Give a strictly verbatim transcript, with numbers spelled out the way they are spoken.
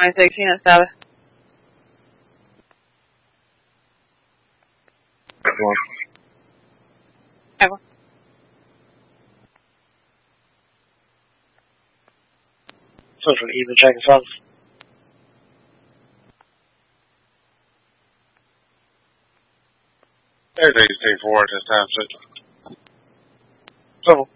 twenty-six, unit status. One. Ever. Social even checking funds. There's eighty-three four at this time, so. Total.